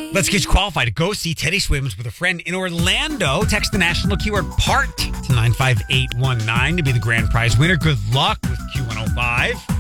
Let's get you qualified to go see Teddy Swims with a friend in Orlando. Text the national keyword PART to 95819 to be the grand prize winner. Good luck with Q105.